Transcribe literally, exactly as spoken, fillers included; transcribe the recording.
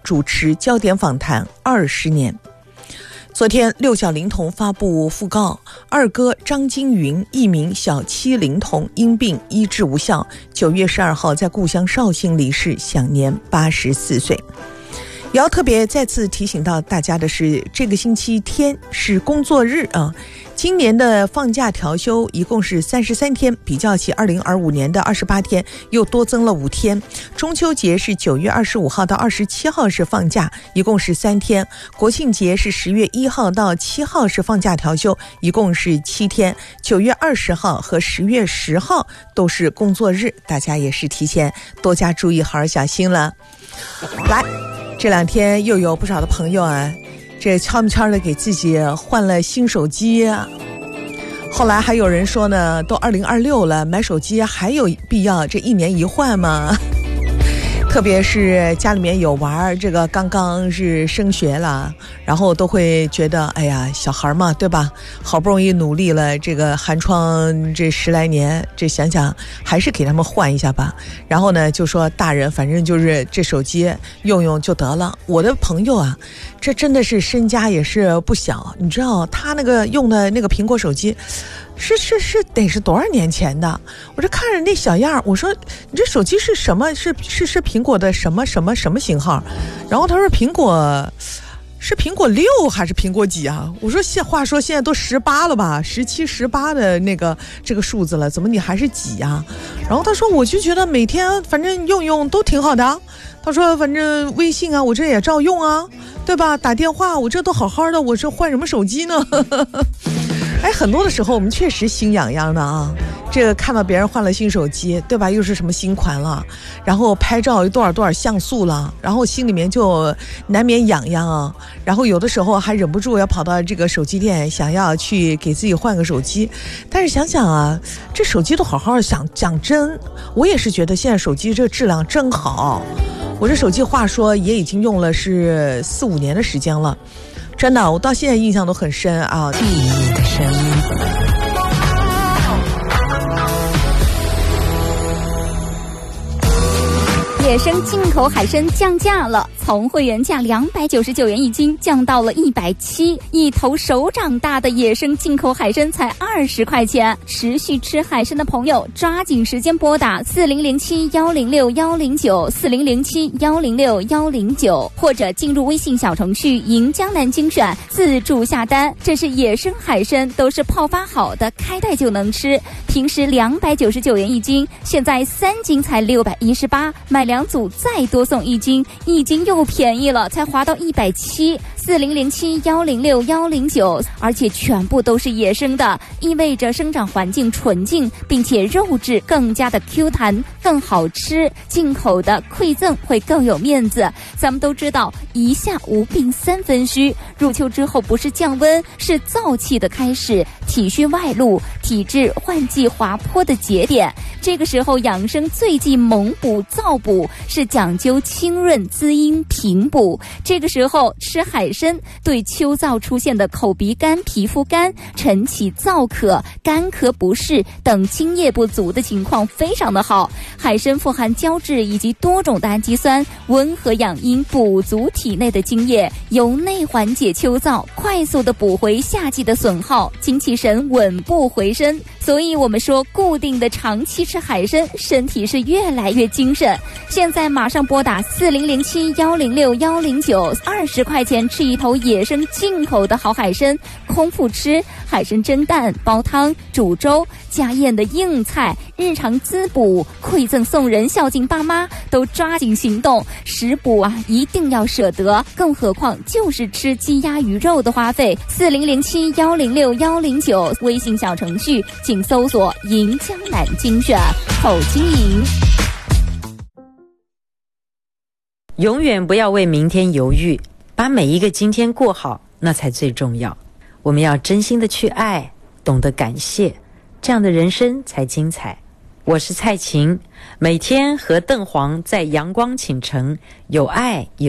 主持焦点访谈二十年。昨天，六小龄童发布讣告，二哥张金云一名小七龄童因病医治无效，九月十二号在故乡绍兴离世，享年八十四岁。也要特别再次提醒到大家的是，这个星期天是工作日啊。今年的放假调休一共是三十三天，比较起二零二五年的二十八天，又多增了五天。中秋节是九月二十五号到二十七号是放假，一共是三天。国庆节是十月一号到七号是放假调休，一共是七天。九月二十号和十月十号都是工作日，大家也是提前多加注意，好好小心了。来。这两天又有不少的朋友啊，这悄悄的给自己换了新手机啊。后来还有人说呢，都二零二六了，买手机还有必要这一年一换吗？特别是家里面有娃，这个刚刚是升学了，然后都会觉得，哎呀，小孩嘛，对吧？好不容易努力了，这个寒窗这十来年，这想想还是给他们换一下吧。然后呢，就说大人反正就是这手机用用就得了。我的朋友啊，这真的是身家也是不小，你知道他那个用的那个苹果手机。是是是，得是多少年前的？我这看着那小样，我说你这手机是什么？是是是苹果的什么什么什么型号？然后他说苹果是苹果六还是苹果几啊？我说现话说现在都十八了吧，十七十八的那个这个数字了，怎么你还是几啊？然后他说我就觉得每天反正用用都挺好的。他说反正微信啊，我这也照用啊，对吧？打电话我这都好好的，我这换什么手机呢？哎，很多的时候我们确实心痒痒的啊，这个看到别人换了新手机，对吧？又是什么新款了，然后拍照有多少多少像素了，然后心里面就难免痒痒啊。然后有的时候还忍不住要跑到这个手机店，想要去给自己换个手机。但是想想啊，这手机都好好的，想讲真，我也是觉得现在手机这个质量真好。我这手机话说也已经用了是四五年的时间了。真的，我到现在印象都很深啊！记忆的声音。 野生进口海参降价了，从会员价两百九十九元一斤降到了一百七，一头手掌大的野生进口海参才二十块钱。持续吃海参的朋友，抓紧时间拨打四零零七幺零六幺零九四零零七幺零六幺零九，或者进入微信小程序“迎江南精选”自助下单。这是野生海参，都是泡发好的，开袋就能吃。平时两百九十九元一斤，现在三斤才六百一十八，买两组再多送一斤，一斤又便宜了，才划到一百七。四零零七幺零六幺零九，而且全部都是野生的，意味着生长环境纯净，并且肉质更加的 Q 弹，更好吃。进口的馈赠会更有面子。咱们都知道，一夏无病三分虚，入秋之后不是降温，是燥气的开始，体虚外露，体质换季滑坡的节点。这个时候养生最忌猛补燥补，是讲究清润滋阴平补。这个时候吃海参，对秋燥出现的口鼻干、皮肤干、晨起燥渴、干咳不适等津液不足的情况非常的好。海参富含胶质以及多种的氨基酸，温和养阴，补足体内的津液，由内缓解秋燥，快速的补回夏季的损耗，精气神稳步回升。所以我们说，固定的长期吃海参，身体是越来越精神。现在马上拨打四零零七幺零六幺零九，二十块钱吃一头野生进口的好海参，空腹吃，海参蒸蛋、煲汤、煮粥、家宴的硬菜，日常滋补、馈赠送人、孝敬爸妈，都抓紧行动。食补啊，一定要舍得，更何况就是吃鸡鸭鱼肉的花费。四零零七幺零六幺零九，微信小程序请搜索“迎江南精选”，口经营。 永远不要为明天犹豫，把每一个今天过好，那才最重要。我们要真心的去爱，懂得感谢，这样的人生才精彩。我是蔡琴，每天和邓黄在阳光倾城，有爱有